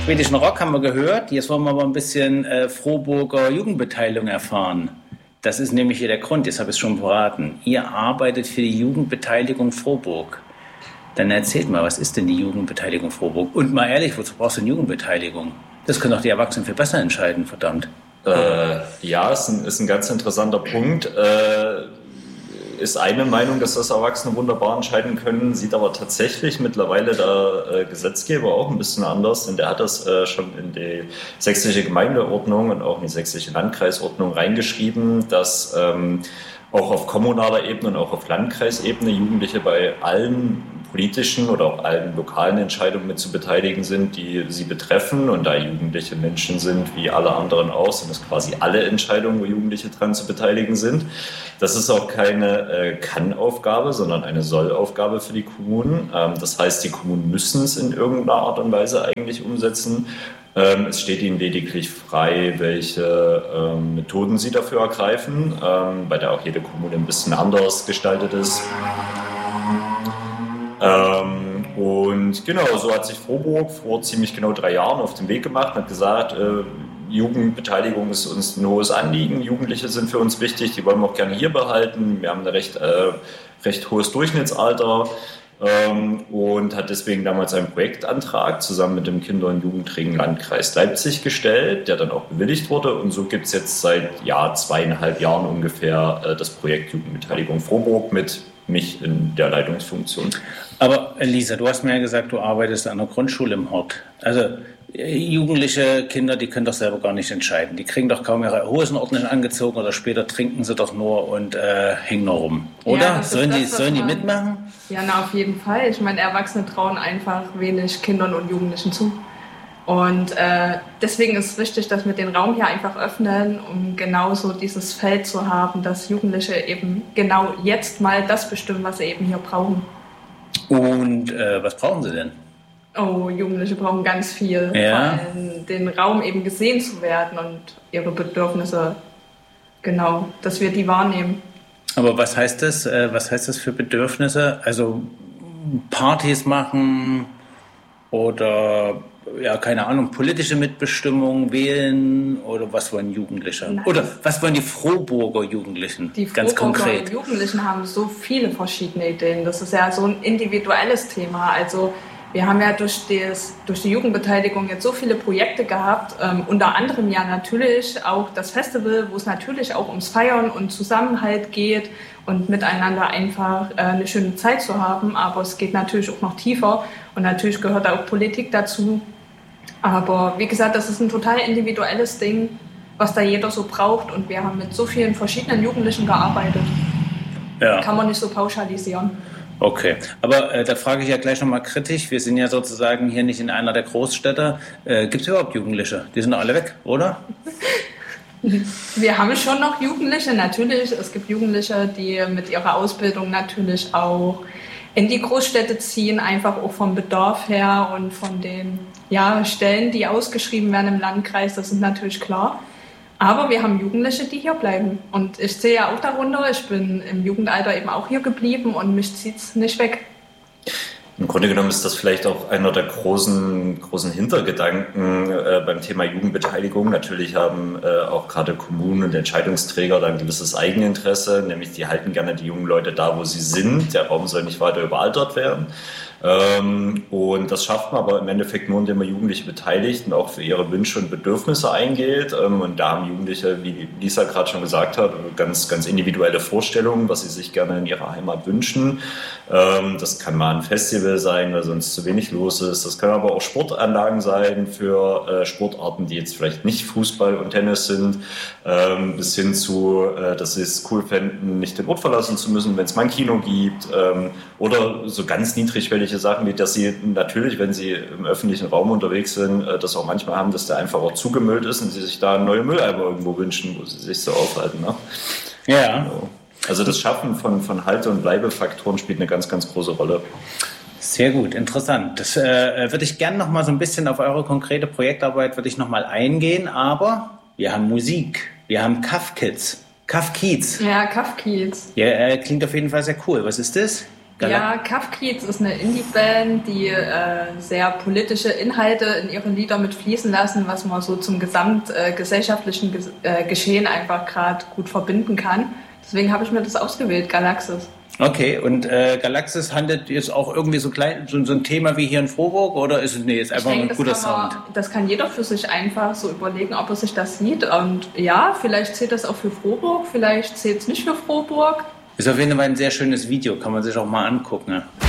Schwedischen Rock haben wir gehört. Jetzt wollen wir aber ein bisschen Frohburger Jugendbeteiligung erfahren. Das ist nämlich hier der Grund, jetzt habe ich es schon verraten. Ihr arbeitet für die Jugendbeteiligung Frohburg. Dann erzählt mal, was ist denn die Jugendbeteiligung Frohburg? Und mal ehrlich, wozu brauchst du eine Jugendbeteiligung? Das können doch die Erwachsenen viel besser entscheiden, verdammt. Ja, ist ein ganz interessanter Punkt. Ist eine Meinung, dass das Erwachsene wunderbar entscheiden können, sieht aber tatsächlich mittlerweile der Gesetzgeber auch ein bisschen anders, denn der hat das schon in die sächsische Gemeindeordnung und auch in die sächsische Landkreisordnung reingeschrieben, dass auch auf kommunaler Ebene und auch auf Landkreisebene Jugendliche bei allen politischen oder auch allen lokalen Entscheidungen mit zu beteiligen sind, die sie betreffen. Und da Jugendliche Menschen sind, wie alle anderen auch, sind es quasi alle Entscheidungen, wo Jugendliche dran zu beteiligen sind. Das ist auch keine Kann-Aufgabe, sondern eine Soll-Aufgabe für die Kommunen. Das heißt, die Kommunen müssen es in irgendeiner Art und Weise eigentlich umsetzen. Es steht ihnen lediglich frei, welche Methoden sie dafür ergreifen, weil da auch jede Kommune ein bisschen anders gestaltet ist. Und genau, so hat sich Frohburg vor ziemlich genau 3 Jahren auf den Weg gemacht und hat gesagt, Jugendbeteiligung ist uns ein hohes Anliegen, Jugendliche sind für uns wichtig, die wollen wir auch gerne hier behalten. Wir haben ein recht hohes Durchschnittsalter und hat deswegen damals einen Projektantrag zusammen mit dem Kinder- und Jugendring Landkreis Leipzig gestellt, der dann auch bewilligt wurde. Und so gibt es jetzt seit 2,5 Jahren ungefähr das Projekt Jugendbeteiligung Frohburg mit mich in der Leitungsfunktion. Aber Lisa, du hast mir ja gesagt, du arbeitest an einer Grundschule im Hort. Also jugendliche Kinder, die können doch selber gar nicht entscheiden. Die kriegen doch kaum ihre Hosen ordentlich angezogen oder später trinken sie doch nur und hängen nur rum. Oder? Ja, sollen die mitmachen? Ja, na, auf jeden Fall. Ich meine, Erwachsene trauen einfach wenig Kindern und Jugendlichen zu. Und deswegen ist es wichtig, dass wir den Raum hier einfach öffnen, um genauso dieses Feld zu haben, dass Jugendliche eben genau jetzt mal das bestimmen, was sie eben hier brauchen. Und was brauchen sie denn? Oh, Jugendliche brauchen ganz viel. Ja. Vor allem den Raum eben gesehen zu werden und ihre Bedürfnisse, genau, dass wir die wahrnehmen. Aber was heißt das? Was heißt das für Bedürfnisse? Also Partys machen oder, ja, keine Ahnung, politische Mitbestimmung wählen oder was wollen Jugendliche? Nein. Oder was wollen die Frohburger Jugendlichen? Die ganz konkret. Die Jugendlichen haben so viele verschiedene Ideen. Das ist ja so ein individuelles Thema. Also wir haben ja durch die Jugendbeteiligung jetzt so viele Projekte gehabt, unter anderem ja natürlich auch das Festival, wo es natürlich auch ums Feiern und Zusammenhalt geht und miteinander einfach eine schöne Zeit zu haben. Aber es geht natürlich auch noch tiefer und natürlich gehört da auch Politik dazu. Aber wie gesagt, das ist ein total individuelles Ding, was da jeder so braucht. Und wir haben mit so vielen verschiedenen Jugendlichen gearbeitet. Ja. Kann man nicht so pauschalisieren. Okay, aber da frage ich ja gleich nochmal kritisch. Wir sind ja sozusagen hier nicht in einer der Großstädter. Gibt es überhaupt Jugendliche? Die sind doch alle weg, oder? Wir haben schon noch Jugendliche, natürlich. Es gibt Jugendliche, die mit ihrer Ausbildung natürlich auch in die Großstädte ziehen, einfach auch vom Bedarf her und von den Stellen, die ausgeschrieben werden im Landkreis. Das ist natürlich klar. Aber wir haben Jugendliche, die hier bleiben. Und ich sehe ja auch darunter, ich bin im Jugendalter eben auch hier geblieben und mich zieht es nicht weg. Im Grunde genommen ist das vielleicht auch einer der großen Hintergedanken beim Thema Jugendbeteiligung. Natürlich haben auch gerade Kommunen und Entscheidungsträger da ein gewisses Eigeninteresse, nämlich die halten gerne die jungen Leute da, wo sie sind. Der Raum soll nicht weiter überaltert werden. Und das schafft man aber im Endeffekt nur, indem man Jugendliche beteiligt und auch für ihre Wünsche und Bedürfnisse eingeht. Und da haben Jugendliche, wie Lisa gerade schon gesagt hat, ganz, ganz individuelle Vorstellungen, was sie sich gerne in ihrer Heimat wünschen. Das kann mal ein Festival sein, weil sonst zu wenig los ist. Das können aber auch Sportanlagen sein für Sportarten, die jetzt vielleicht nicht Fußball und Tennis sind, bis hin zu, dass sie es cool fänden, nicht den Ort verlassen zu müssen, wenn es mal ein Kino gibt, oder so ganz niedrigschwellige Sachen, wie dass sie natürlich, wenn sie im öffentlichen Raum unterwegs sind, das auch manchmal haben, dass der einfach auch zugemüllt ist und sie sich da neue Mülleimer irgendwo wünschen, wo sie sich so aufhalten. Ne? Ja. Also das Schaffen von Halte- und Bleibefaktoren spielt eine ganz, ganz große Rolle. Sehr gut, interessant. Das würde ich gerne noch mal so ein bisschen auf eure konkrete Projektarbeit würde ich noch mal eingehen, aber wir haben Musik, wir haben Kaff Kids. Ja, Kaff Kids. Ja, klingt auf jeden Fall sehr cool. Was ist das? Ja, Kafkiez ist eine Indie-Band, die sehr politische Inhalte in ihren Liedern mit fließen lassen, was man so zum gesamtgesellschaftlichen Geschehen einfach gerade gut verbinden kann. Deswegen habe ich mir das ausgewählt, Galaxis. Okay, und Galaxis handelt jetzt auch irgendwie so ein Thema wie hier in Frohburg oder ist es jetzt einfach ein guter Sound? Das kann jeder für sich einfach so überlegen, ob er sich das sieht. Und ja, vielleicht zählt das auch für Frohburg, vielleicht zählt es nicht für Frohburg. Ist auf jeden Fall ein sehr schönes Video, kann man sich auch mal angucken. Ne?